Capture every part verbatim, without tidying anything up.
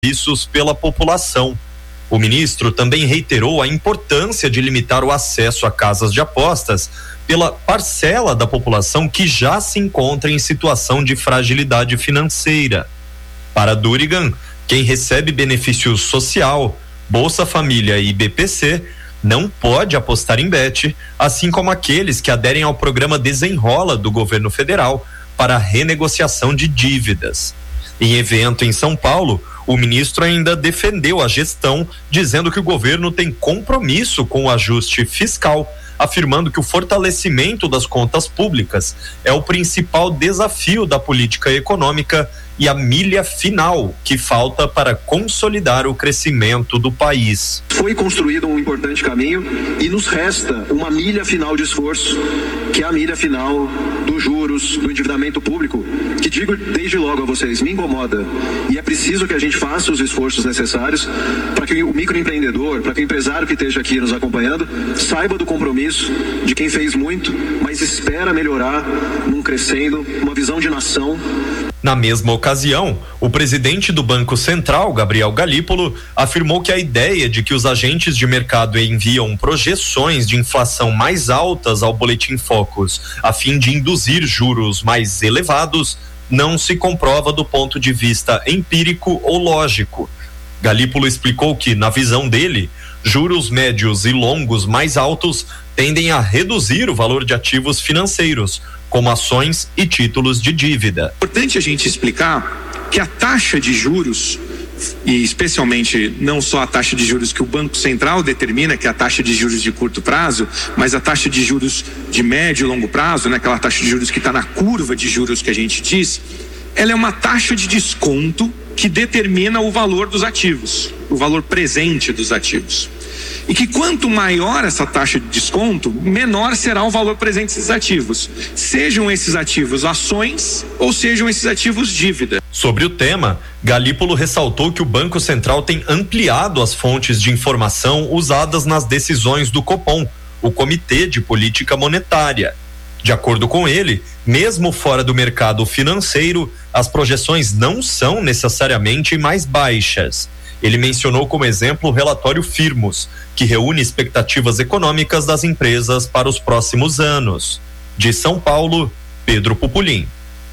serviços pela população. O ministro também reiterou a importância de limitar o acesso a casas de apostas pela parcela da população que já se encontra em situação de fragilidade financeira. Para Durigan, quem recebe benefício social, Bolsa Família e B P C, não pode apostar em bet, assim como aqueles que aderem ao programa Desenrola do governo federal para a renegociação de dívidas. Em evento em São Paulo, o ministro ainda defendeu a gestão, dizendo que o governo tem compromisso com o ajuste fiscal, afirmando que o fortalecimento das contas públicas é o principal desafio da política econômica e a milha final que falta para consolidar o crescimento do país. Foi construído um importante caminho e nos resta uma milha final de esforço, que é a milha final dos juros, do endividamento público, que digo desde logo a vocês, me incomoda. E é preciso que a gente faça os esforços necessários para que o microempreendedor, para que o empresário que esteja aqui nos acompanhando, saiba do compromisso de quem fez muito, mas espera melhorar num crescendo, uma visão de nação. Na mesma ocasião, o presidente do Banco Central, Gabriel Galípolo, afirmou que a ideia de que os agentes de mercado enviam projeções de inflação mais altas ao Boletim Focus, a fim de induzir juros mais elevados, não se comprova do ponto de vista empírico ou lógico. Galípolo explicou que, na visão dele, juros médios e longos mais altos tendem a reduzir o valor de ativos financeiros, como ações e títulos de dívida. É importante a gente explicar que a taxa de juros, e especialmente não só a taxa de juros que o Banco Central determina, que é a taxa de juros de curto prazo, mas a taxa de juros de médio e longo prazo, né, aquela taxa de juros que está na curva de juros que a gente diz, ela é uma taxa de desconto que determina o valor dos ativos, o valor presente dos ativos. E que quanto maior essa taxa de desconto, menor será o valor presente desses ativos. Sejam esses ativos ações ou sejam esses ativos dívida. Sobre o tema, Galípolo ressaltou que o Banco Central tem ampliado as fontes de informação usadas nas decisões do Copom, o Comitê de Política Monetária. De acordo com ele, mesmo fora do mercado financeiro, as projeções não são necessariamente mais baixas. Ele mencionou como exemplo o relatório Firmus, que reúne expectativas econômicas das empresas para os próximos anos. De São Paulo, Pedro Pupulim.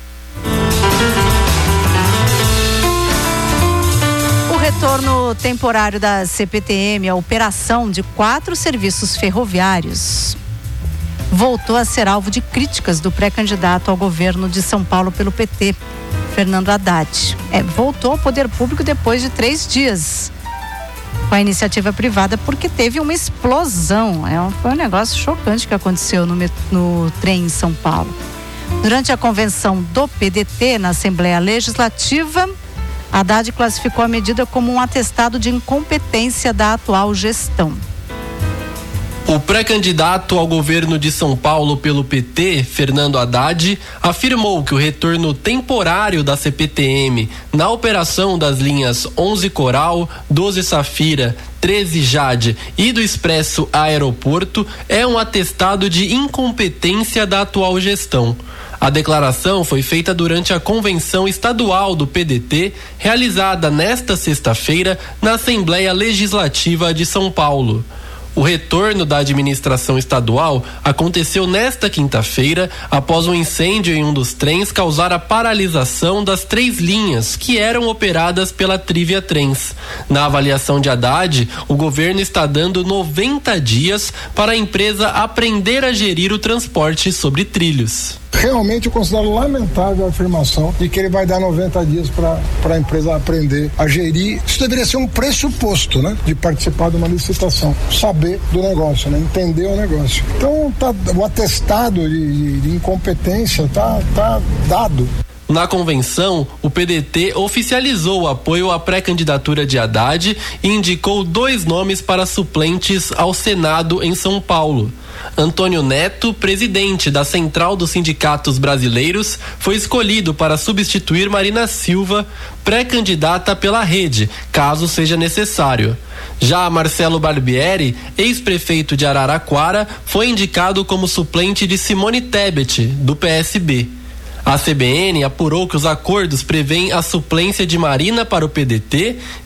O retorno temporário da C P T M à operação de quatro serviços ferroviários voltou a ser alvo de críticas do pré-candidato ao governo de São Paulo pelo P T, Fernando Haddad. É, voltou ao poder público depois de três dias com a iniciativa privada, porque teve uma explosão. É um, foi um negócio chocante que aconteceu no, no trem em São Paulo. Durante a convenção do P D T na Assembleia Legislativa, Haddad classificou a medida como um atestado de incompetência da atual gestão. O pré-candidato ao governo de São Paulo pelo P T, Fernando Haddad, afirmou que o retorno temporário da C P T M na operação das linhas onze Coral, doze Safira, treze Jade e do Expresso Aeroporto é um atestado de incompetência da atual gestão. A declaração foi feita durante a convenção estadual do P D T, realizada nesta sexta-feira na Assembleia Legislativa de São Paulo. O retorno da administração estadual aconteceu nesta quinta-feira, após um incêndio em um dos trens causar a paralisação das três linhas que eram operadas pela Trivia Trens. Na avaliação de Haddad, o governo está dando noventa dias para a empresa aprender a gerir o transporte sobre trilhos. Realmente eu considero lamentável a afirmação de que ele vai dar noventa dias para a empresa aprender a gerir. Isso deveria ser um pressuposto, né? De participar de uma licitação, saber do negócio, né? Entender o negócio. Então tá, o atestado de, de, de incompetência tá, tá dado. Na convenção, o P D T oficializou o apoio à pré-candidatura de Haddad e indicou dois nomes para suplentes ao Senado em São Paulo. Antônio Neto, presidente da Central dos Sindicatos Brasileiros, foi escolhido para substituir Marina Silva, pré-candidata pela Rede, caso seja necessário. Já Marcelo Barbieri, ex-prefeito de Araraquara, foi indicado como suplente de Simone Tebet, do P S B. A C B N apurou que os acordos prevêem a suplência de Marina para o P D T,